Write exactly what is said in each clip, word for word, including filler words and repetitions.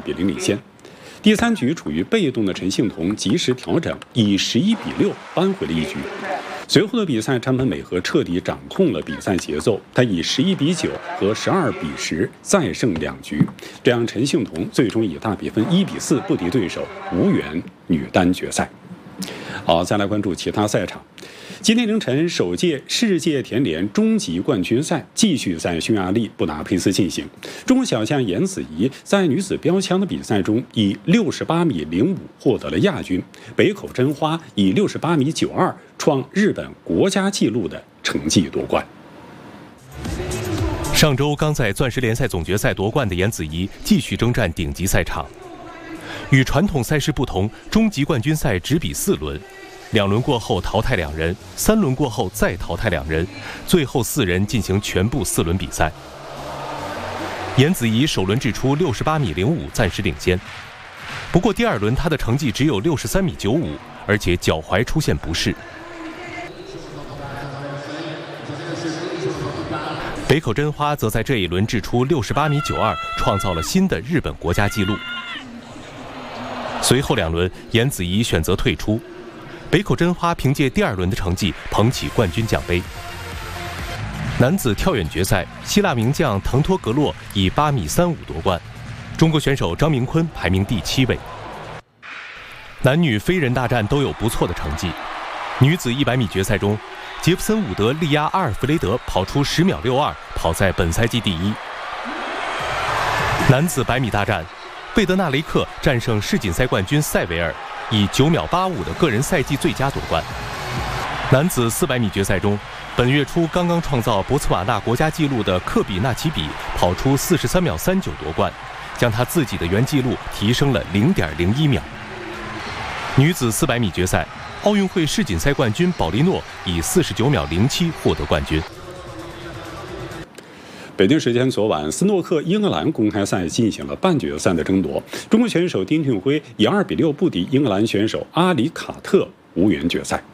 比零领先。第三局处于被动的陈幸同及时调整，以十一比六扳回了一局。随后的比赛，张本美和彻底掌控了比赛节奏，他以十一比九和十二比十再胜两局，这样陈幸同最终以大比分一比四不敌对手，无缘女单决赛。好，再来关注其他赛场。今天凌晨，首届世界田联终极冠军赛继续在匈牙利布达佩斯进行。中国小将颜子怡在女子标枪的比赛中以六十八米零五获得了亚军，北口真花以六十八米九二创日本国家纪录的成绩夺冠。 上周刚在钻石联赛总决赛夺冠的颜子怡继续征战顶级赛场。与传统赛事不同，终极冠军赛只比四轮。两轮过后淘汰两人，三轮过后再淘汰两人，最后四人进行全部四轮比赛。颜子怡首轮掷出六十八米零五，暂时领先。不过第二轮她的成绩只有六十三米九五，而且脚踝出现不适。北口真花则在这一轮掷出六十八米九二，创造了新的日本国家纪录。随后两轮，颜子怡选择退出。北口真花凭借第二轮的成绩捧起冠军奖杯。男子跳远决赛，希腊名将滕托格洛以八米三五夺冠，中国选手张明坤排名第七位。男女飞人大战都有不错的成绩。女子一百米决赛中，杰弗森伍德力压阿尔弗雷德跑出十秒六二，跑在本赛季第一。男子百米大战，贝德纳雷克战胜世锦赛冠军塞维尔，以九秒八五的个人赛季最佳夺冠。男子四百米决赛中，本月初刚刚创造博茨瓦纳国家纪录的克比纳奇比跑出四十三秒三九夺冠，将他自己的原纪录提升了零点零一秒。女子四百米决赛，奥运会世锦赛冠军保利诺以四十九秒零七获得冠军。 北京时间昨晚，斯诺克英格兰公开赛进行了半决赛的争夺，中国选手丁俊晖以二比六不敌英格兰选手阿里卡特，无缘决赛。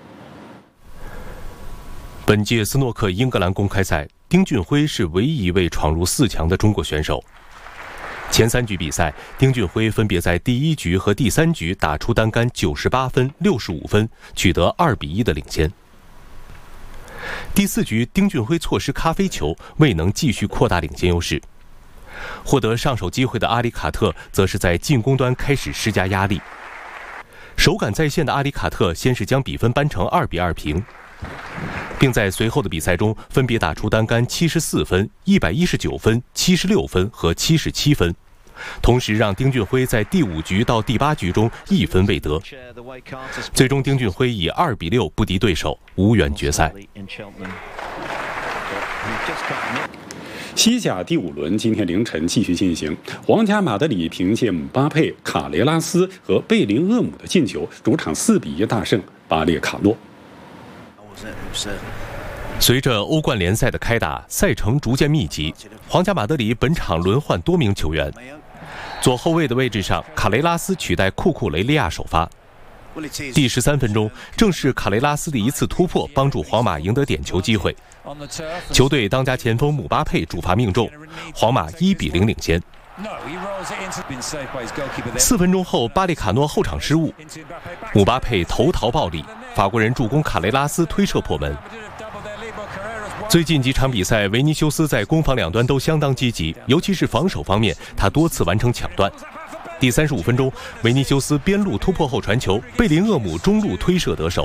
本届斯诺克英格兰公开赛，丁俊晖是唯一一位闯入四强的中国选手。前三局比赛，丁俊晖分别在第一局和第三局打出单杆九十八分、六十五分，取得二比一的领先。第四局，丁俊晖错失咖啡球，未能继续扩大领先优势。获得上手机会的阿里卡特则是在进攻端开始施加压力。手感在线的阿里卡特先是将比分扳成二比二平，并在随后的比赛中分别打出单杆七十四分、一百一十九分、七十六分和七十七分，同时让丁俊晖在第五局到第八局中一分未得。最终，丁俊晖以二比六不敌对手，无缘决赛。 西甲第五轮今天凌晨继续进行，皇家马德里凭借姆巴佩、卡雷拉斯和贝林厄姆的进球，主场四比一大胜巴列卡诺。 随着欧冠联赛的开打，赛程逐渐密集，皇家马德里本场轮换多名球员。左后卫的位置上，卡雷拉斯取代库库雷利亚首发。第十三分钟，正是卡雷拉斯的一次突破帮助皇马赢得点球机会。球队当家前锋姆巴佩主罚命中，皇马一比零领先。四分钟后，巴列卡诺后场失误，姆巴佩头逃暴力，法国人助攻卡雷拉斯推射破门。最近几场比赛，维尼修斯在攻防两端都相当积极，尤其是防守方面，他多次完成抢断。第三十五分钟，维尼修斯边路突破后传球，贝林厄姆中路推射得手。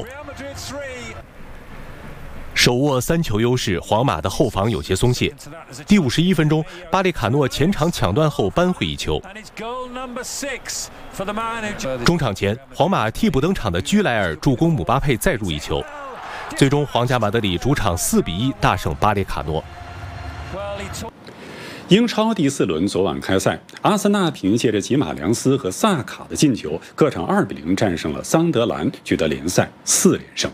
手握三球优势，皇马的后防有些松懈。第五十一分钟，巴列卡诺前场抢断后扳回一球。中场前，皇马替补登场的居莱尔助攻姆巴佩再入一球。最终，皇家马德里主场四比一大胜巴列卡诺。 英超第四轮昨晚开赛，阿森纳凭借着吉马良斯和萨卡的进球，客场二比零战胜了桑德兰，取得联赛四连胜。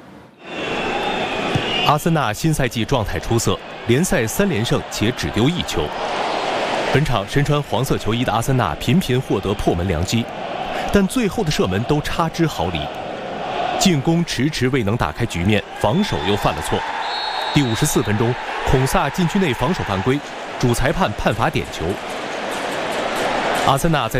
阿森纳新赛季状态出色，联赛三连胜且只丢一球。本场身穿黄色球衣的阿森纳频频获得破门良机，但最后的射门都差之毫厘。进攻迟迟未能打开局面，防守又犯了错。第五十四分钟，孔萨禁区内防守犯规，主裁判判罚点球。阿森纳在